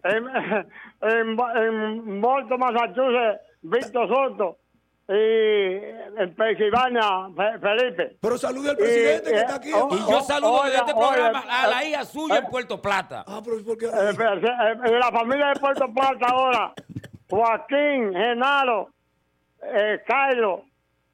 en Boston, Massachusetts, Víctor Soto. Y en Pensilvania, Felipe. Pero salude al presidente que está aquí. Y yo saludo desde este programa a la hija suya en Puerto Plata. Pero ¿por qué? La familia de Puerto Plata ahora, Joaquín, Genaro, Carlos,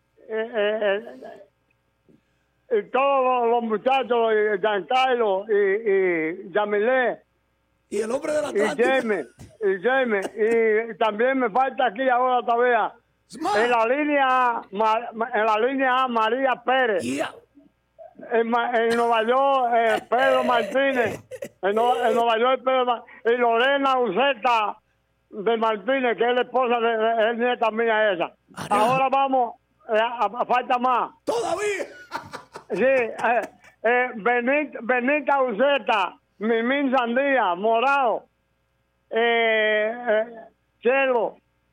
y todos los muchachos, Giancarlo y Yamilé. Y el hombre de la y James, y también me falta aquí ahora todavía. En la línea A, María Pérez. Yeah. En Nueva York, Pedro Martínez. En Nueva York, Pedro Martínez. Y Lorena Uceta de Martínez, que es la esposa de es nieta mía esa. Ahora vamos, falta más. ¿Todavía? Sí, Benita Uceta, Mimín Sandía, Morado, Chelo.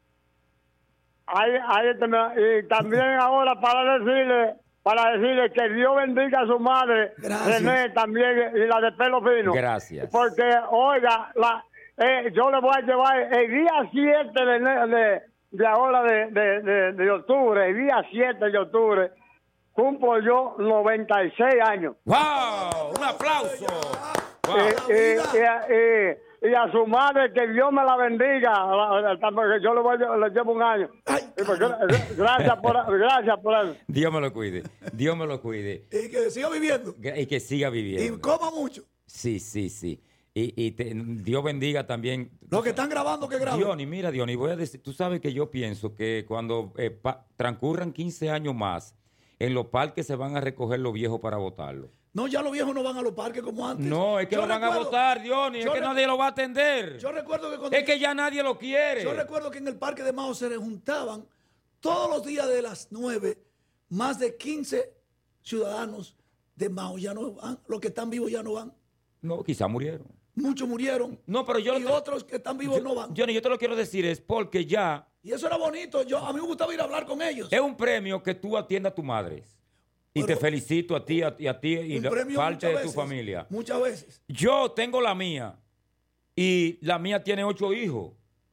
Y también ahora para decirle que Dios bendiga a su madre, gracias. René, también, y la de pelo fino. Gracias. Porque, oiga, yo le voy a llevar el día 7 de ahora de octubre, el día 7 de octubre, cumplo yo 96 años. ¡Wow! ¡Un aplauso! Wow. Y a su madre, que Dios me la bendiga, porque yo le llevo un año. Gracias por eso. Dios me lo cuide. Dios me lo cuide. Y que siga viviendo. Y que siga viviendo. Y coma mucho. Sí. Y Dios bendiga también. Los que están grabando, que graben. Diony, voy a decir, tú sabes que yo pienso que cuando transcurran 15 años más, en los parques se van a recoger los viejos para votarlo. No, ya los viejos no van a los parques como antes. No, es que lo van a votar, Diony, es que nadie lo va a atender. Yo recuerdo que cuando... Es que ya nadie lo quiere. Yo recuerdo que en el Parque de Mao se juntaban todos los días de las 9, más de 15 ciudadanos de Mao. Ya no van, los que están vivos ya no van. No, quizá murieron. Muchos murieron. No, pero yo... Y otros que están vivos no van. Johnny, yo te lo quiero decir, es porque ya... Y eso era bonito. A mí me gustaba ir a hablar con ellos. Es un premio que tú atiendas a tu madre. Y te felicito a ti y parte de tu familia. Muchas veces. Yo tengo la mía. Y la mía tiene 8 hijos.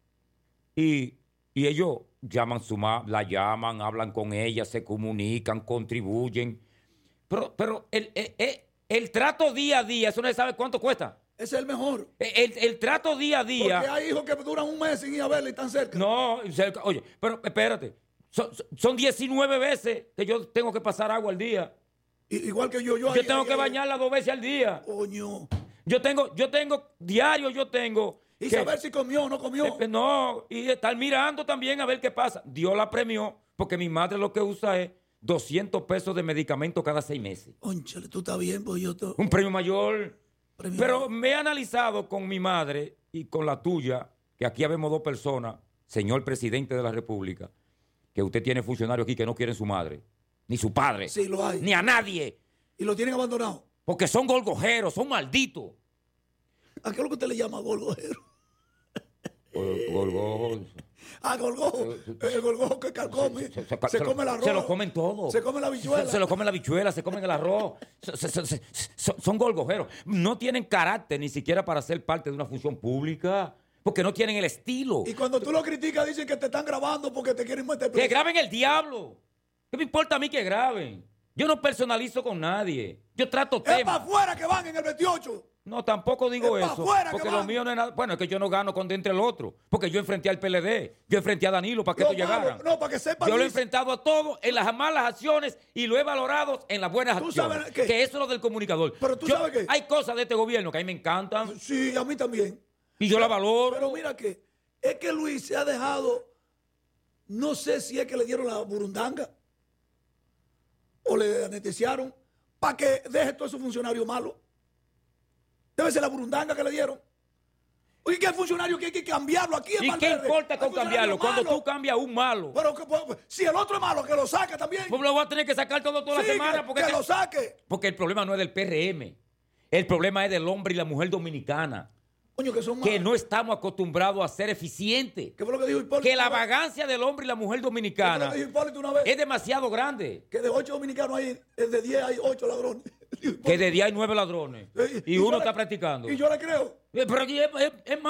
Y ellos la llaman, hablan con ella, se comunican, contribuyen. Pero el trato día a día, eso no se sabe cuánto cuesta. Ese es el mejor. El trato día a día. Porque hay hijos que duran un mes sin ir a verle y están cerca. No, oye, pero espérate. Son 19 veces que yo tengo que pasar agua al día. Igual que yo. Yo tengo que bañarla 2 veces al día. Coño. Yo tengo diario, y saber si comió o no comió. No, y estar mirando también a ver qué pasa. Dios la premió, porque mi madre lo que usa es 200 pesos de medicamento cada 6 meses. Ónchale, tú estás bien, pues yo... Un premio mayor. Pero me he analizado con mi madre y con la tuya, que aquí habemos 2 personas, señor presidente de la República, que usted tiene funcionarios aquí que no quieren su madre, ni su padre, sí, lo hay. Ni a nadie. Y lo tienen abandonado. Porque son golgojeros, son malditos. ¿A qué es lo que usted le llama golgojero? Golgojo. Golgojo. El golgojo que come. Se come el arroz. Se lo comen todo. Se come la habichuela. Se lo comen la habichuela, se comen el arroz. Son golgojeros. No tienen carácter ni siquiera para ser parte de una función pública. Porque no tienen el estilo. Y cuando tú lo criticas, dicen que te están grabando porque te quieren meter preso. Que graben el diablo. ¿Qué me importa a mí que graben? Yo no personalizo con nadie. Yo trato temas. Es para afuera que van en el 28. No, tampoco digo es eso. Porque lo mío no es nada. Bueno, es que yo no gano con dentro el otro. Porque yo enfrenté al PLD. Yo enfrenté a Danilo para que esto llegara. No, para que sepan. Yo lo he enfrentado a todos en las malas acciones y lo he valorado en las buenas acciones. ¿Sabes qué? Que eso es lo del comunicador. Pero tú sabes qué. Hay cosas de este gobierno que a mí me encantan. Sí, a mí también. Y yo la valoro. Pero mira que es que Luis se ha dejado, no sé si es que le dieron la burundanga o le anestesiaron para que deje todos esos funcionarios malos. Debe ser la burundanga que le dieron. Oye, que el funcionario que hay que cambiarlo aquí en ¿Y Valverde? qué importa con cambiarlo? Cuando tú cambias un malo. Pero si el otro es malo, que lo saque también. Pues lo voy a tener que sacar toda la semana. Que lo saque. Porque el problema no es del PRM. El problema es del hombre y la mujer dominicana. Coño, que no estamos acostumbrados a ser eficientes. ¿Qué fue lo que dijo Hipólito? Que la vagancia del hombre y la mujer dominicana ¿Qué fue lo que dijo Hipólito una vez? Es demasiado grande. Que de 8 dominicanos de 10 hay 8 ladrones. Que de 10 hay 9 ladrones. Y uno está practicando. Y yo le creo. Pero aquí es más.